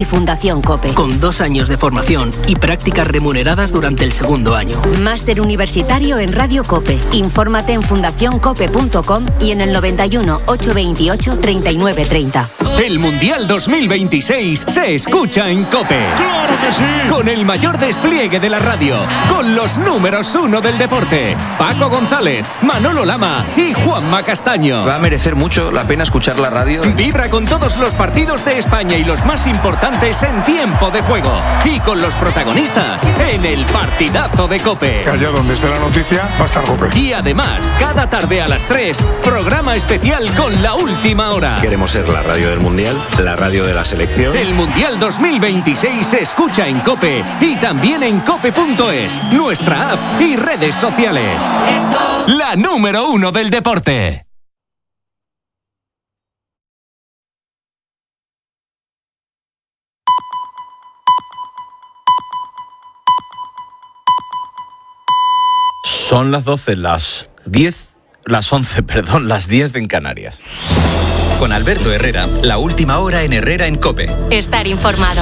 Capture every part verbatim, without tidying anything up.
y Fundación COPE. Con dos años de formación y prácticas remuneradas durante el segundo año. Máster universitario en Radio COPE. Infórmate en fundación cope punto com y en el noventa y uno, ochocientos veintiocho, treinta y nueve treinta. El Mundial dos mil veintiséis se escucha en COPE. ¡Claro que sí! Con el mayor despliegue de la radio. Con los números uno del deporte. Paco González, Manolo Lama y Juanma Castaño. Va a merecer mucho la pena escuchar la radio. Vibra con todos los partidos de España y los más importantes en tiempo de juego. Y con los protagonistas en el partidazo de COPE. Que allá donde esté la noticia va a estar COPE. Y además, cada tarde a las tres, programa especial con La Última Hora. Queremos ser la radio del Mundial, la radio de la selección. El Mundial dos mil veintiséis se escucha en COPE y también en cope punto es, nuestra app y redes sociales. La número uno del deporte. Son las doce, las diez, las once, perdón, las diez en Canarias. Con Alberto Herrera, la última hora en Herrera en COPE. Estar informado.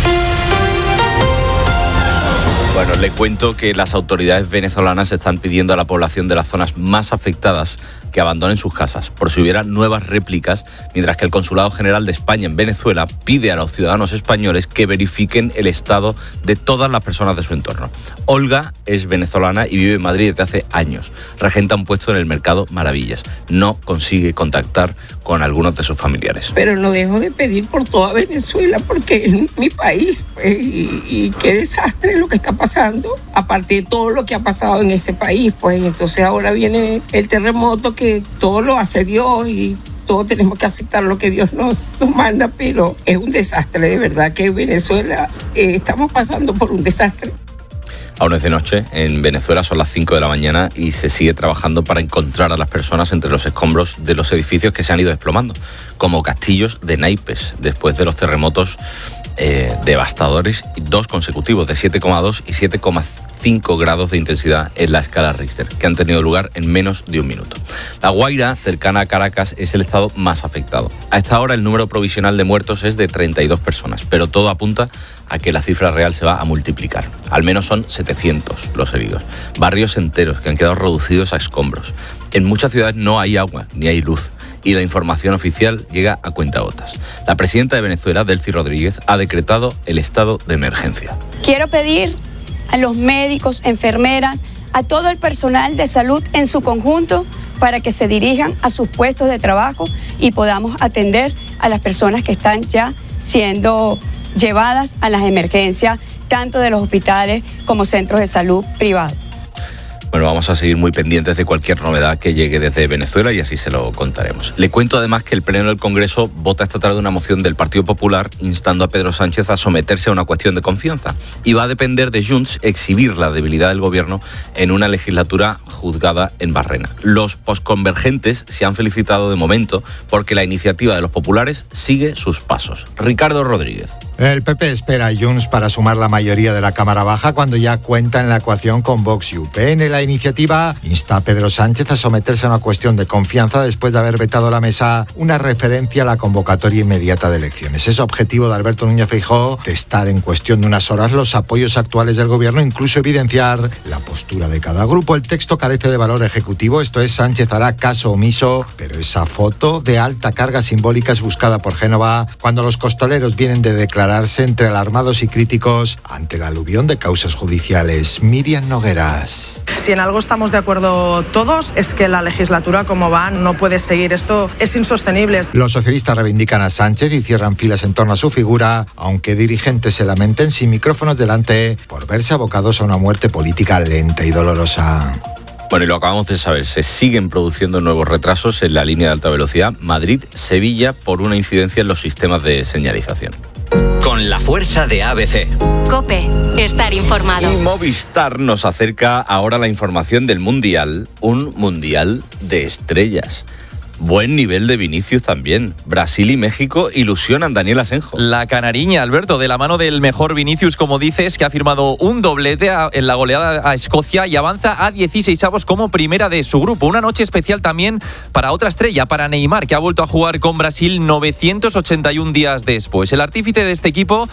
Bueno, le cuento que las autoridades venezolanas están pidiendo a la población de las zonas más afectadas que abandonen sus casas por si hubiera nuevas réplicas, mientras que el Consulado General de España en Venezuela pide a los ciudadanos españoles que verifiquen el estado de todas las personas de su entorno. Olga es venezolana y vive en Madrid desde hace años. Regenta un puesto en el mercado Maravillas. No consigue contactar con algunos de sus familiares. Pero no dejo de pedir por toda Venezuela porque es mi país, pues, y, y qué desastre lo que está pasando, aparte de todo lo que ha pasado en ese país, pues entonces ahora viene el terremoto que todo lo hace Dios y todos tenemos que aceptar lo que Dios nos, nos manda, pero es un desastre, de verdad que en Venezuela eh, estamos pasando por un desastre. Aún es de noche, en Venezuela son las cinco de la mañana y se sigue trabajando para encontrar a las personas entre los escombros de los edificios que se han ido desplomando, como castillos de naipes, después de los terremotos eh, devastadores, dos consecutivos de siete coma dos y siete coma cinco grados de intensidad en la escala Richter, que han tenido lugar en menos de un minuto. La Guaira, cercana a Caracas, es el estado más afectado. A esta hora el número provisional de muertos es de treinta y dos personas, pero todo apunta a que la cifra real se va a multiplicar. Al menos son setecientos los heridos. Barrios enteros que han quedado reducidos a escombros. En muchas ciudades no hay agua ni hay luz y la información oficial llega a cuentagotas. La presidenta de Venezuela, Delcy Rodríguez, ha decretado el estado de emergencia. Quiero pedir a los médicos, enfermeras, a todo el personal de salud en su conjunto para que se dirijan a sus puestos de trabajo y podamos atender a las personas que están ya siendo llevadas a las emergencias, tanto de los hospitales como centros de salud privados. Bueno, vamos a seguir muy pendientes de cualquier novedad que llegue desde Venezuela y así se lo contaremos. Le cuento además que el Pleno del Congreso vota esta tarde una moción del Partido Popular instando a Pedro Sánchez a someterse a una cuestión de confianza. Y va a depender de Junts exhibir la debilidad del gobierno en una legislatura juzgada en Barrena. Los posconvergentes se han felicitado de momento porque la iniciativa de los populares sigue sus pasos. Ricardo Rodríguez. El P P espera a Junts para sumar la mayoría de la Cámara Baja cuando ya cuenta en la ecuación con Vox y U P N. La iniciativa insta a Pedro Sánchez a someterse a una cuestión de confianza después de haber vetado a la mesa una referencia a la convocatoria inmediata de elecciones. Es objetivo de Alberto Núñez Feijóo testar en cuestión de unas horas los apoyos actuales del gobierno, incluso evidenciar la postura de cada grupo. El texto carece de valor ejecutivo, esto es, Sánchez hará caso omiso, pero esa foto de alta carga simbólica es buscada por Génova cuando los costoleros vienen de declarar entre alarmados y críticos ante el aluvión de causas judiciales. Miriam Nogueras. Si en algo estamos de acuerdo todos es que la legislatura como va no puede seguir. Esto es insostenible. Los socialistas reivindican a Sánchez y cierran filas en torno a su figura, aunque dirigentes se lamenten sin micrófonos delante por verse abocados a una muerte política lenta y dolorosa. Bueno, y lo acabamos de saber, se siguen produciendo nuevos retrasos en la línea de alta velocidad Madrid-Sevilla por una incidencia en los sistemas de señalización. Con la fuerza de A B C. COPE, estar informado. Y Movistar nos acerca ahora la información del Mundial, un Mundial de estrellas. Buen nivel de Vinicius también. Brasil y México ilusionan Daniel Asenjo. La canariña, Alberto, de la mano del mejor Vinicius, como dices, que ha firmado un doblete en la goleada a Escocia y avanza a dieciseisavos como primera de su grupo. Una noche especial también para otra estrella, para Neymar, que ha vuelto a jugar con Brasil novecientos ochenta y un días después. El artífice de este equipo